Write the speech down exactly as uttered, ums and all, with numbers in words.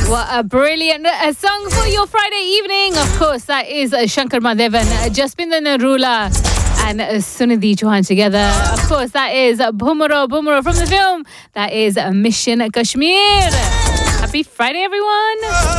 What a brilliant uh, song for your Friday evening. Of course, that is uh, Shankar Mahadevan, uh, Jaspinder Narula and uh, Sunidhi Chauhan together. Of course, that is uh, Bhumaro Bhumaro from the film. That is uh, Mission Kashmir. Happy Friday, everyone.